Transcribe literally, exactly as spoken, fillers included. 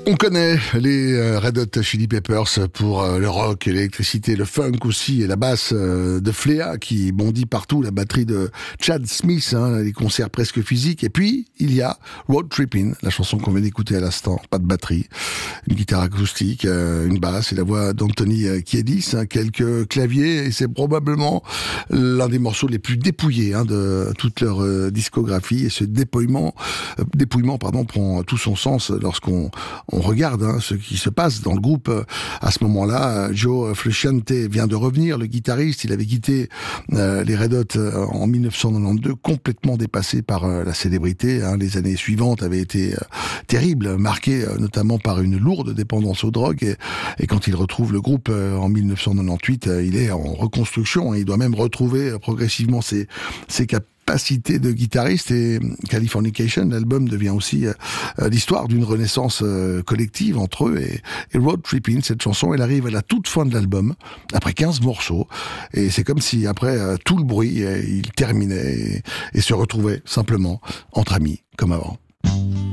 On connaît les euh, Red Hot Chili Peppers pour euh, le rock, l'électricité, le funk aussi, et la basse euh, de Flea qui bondit partout, la batterie de Chad Smith, hein, les concerts presque physiques. Et puis, il y a Road Trippin', la chanson qu'on vient d'écouter à l'instant, pas de batterie, une guitare acoustique, euh, une basse et la voix d'Anthony euh, Kiedis, hein, quelques claviers, et c'est probablement l'un des morceaux les plus dépouillés hein, de toute leur euh, discographie. Et ce dépouillement, euh, dépouillement pardon, prend tout son sens lorsqu'on on regarde hein, ce qui se passe dans le groupe. À ce moment-là, Joe Frusciante vient de revenir, le guitariste. Il avait quitté euh, les Red Hot euh, en dix-neuf cent quatre-vingt-douze, complètement dépassé par euh, la célébrité. Hein. Les années suivantes avaient été euh, terribles, marquées euh, notamment par une lourde dépendance aux drogues. Et, et quand il retrouve le groupe euh, en dix-neuf cent quatre-vingt-dix-huit, euh, il est en reconstruction. Hein. Il doit même retrouver euh, progressivement ses, ses capacités capacité de guitariste, et Californication, l'album devient aussi euh, l'histoire d'une renaissance euh, collective entre eux. Et, et Road Trippin', cette chanson, elle arrive à la toute fin de l'album, après quinze morceaux, et c'est comme si après euh, tout le bruit, euh, il terminait et, et se retrouvait simplement entre amis, comme avant.